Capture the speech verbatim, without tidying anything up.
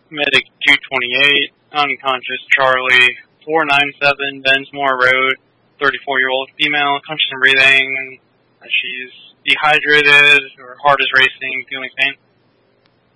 Medic two twenty-eight, unconscious Charlie, four ninety-seven Bensmore Road, thirty-four-year-old female, conscious and breathing. She's dehydrated, her heart is racing, feeling faint.